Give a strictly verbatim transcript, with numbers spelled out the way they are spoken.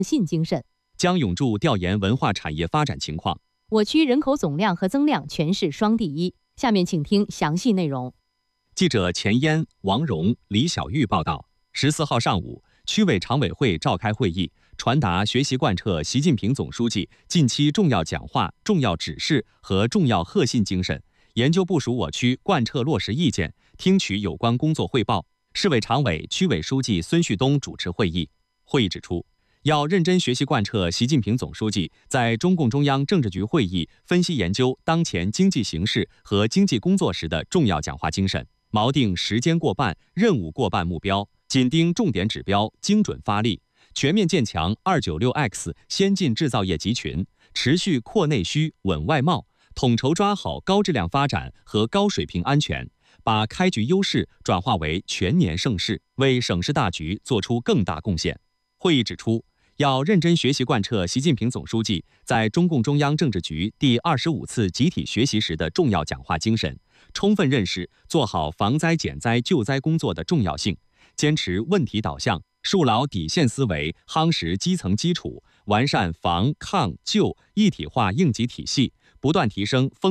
信精神。 江永柱调研文化产业发展情况。 我区人口总量和增量全市双第一。下面请听详细内容。 记者钱嫣、王蓉、李小玉报道。十四号上午，区委常委会召开会议，传达学习贯彻习近平总书记近期重要讲话、重要指示和重要贺信精神，研究部署我区贯彻落实意见，听取有关工作汇报。市委常委、区委书记孙旭东主持会议。会议指出，要认真学习贯彻习近平总书记在中共中央政治局会议分析研究当前经济形势和经济工作时的重要讲话精神，锚定时间过半、任务过半目标，紧盯重点指标，精准发力，全面建强 二九六 X 先进制造业集群，持续扩内需、稳外贸，统筹抓好高质量发展和高水平安全，把开局优势转化为全年盛世，为省市大局做出更大贡献。会议指出，要认真学习贯彻习近平总书记在中共中央政治局第二十五次集体学习时的重要讲话精神，充分认识做好防灾减灾救灾工作的重要性，坚持问题导向，树牢底线思维，夯实基层基础，完善防抗救一体化应急体系，不断提升风